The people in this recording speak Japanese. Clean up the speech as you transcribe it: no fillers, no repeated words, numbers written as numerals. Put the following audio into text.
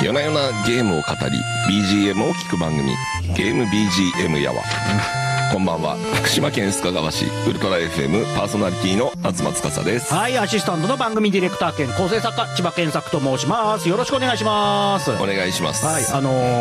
夜な夜なゲームを語り BGM を聞く番組ゲーム BGM やわ、こんばんは。福島県須賀川市ウルトラ FM パーソナリティの東司です。 はい、アシスタントの番組ディレクター兼構成作家千葉健作と申します。よろしくお願いします。 お願いします。 はい、